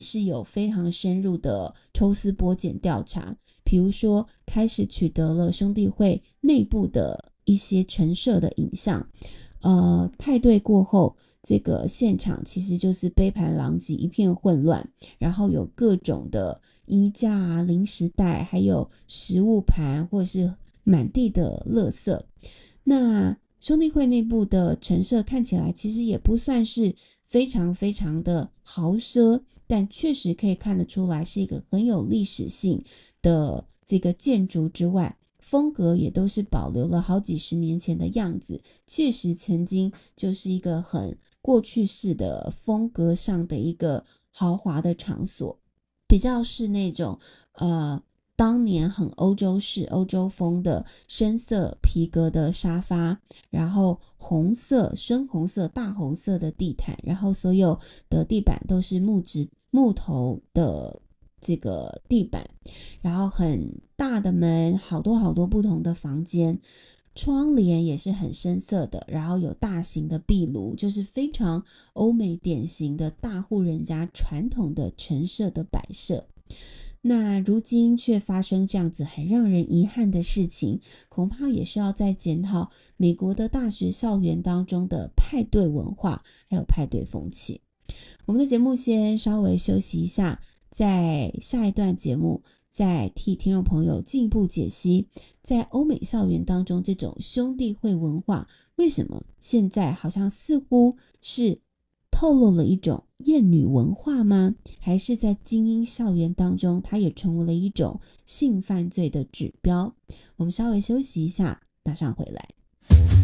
是有非常深入的抽丝剥茧调查，比如说开始取得了兄弟会内部的一些陈设的影像，派对过后这个现场其实就是杯盘狼藉，一片混乱，然后有各种的衣架啊、零食袋，还有食物盘，或者是满地的垃圾。那兄弟会内部的陈设看起来其实也不算是非常非常的豪奢，但确实可以看得出来是一个很有历史性的这个建筑之外，风格也都是保留了好几十年前的样子，确实曾经就是一个很过去式的风格上的一个豪华的场所，比较是那种当年很欧洲式欧洲风的深色皮革的沙发，然后红色深红色大红色的地毯，然后所有的地板都是木头的这个地板，然后很大的门，好多好多不同的房间，窗帘也是很深色的，然后有大型的壁炉，就是非常欧美典型的大户人家传统的陈设的摆设。那如今却发生这样子很让人遗憾的事情，恐怕也是要再检讨美国的大学校园当中的派对文化还有派对风气。我们的节目先稍微休息一下，在下一段节目再替听众朋友进一步解析，在欧美校园当中这种兄弟会文化为什么现在好像似乎是透露了一种厌女文化吗？还是在精英校园当中它也成为了一种性犯罪的指标？我们稍微休息一下，马上回来。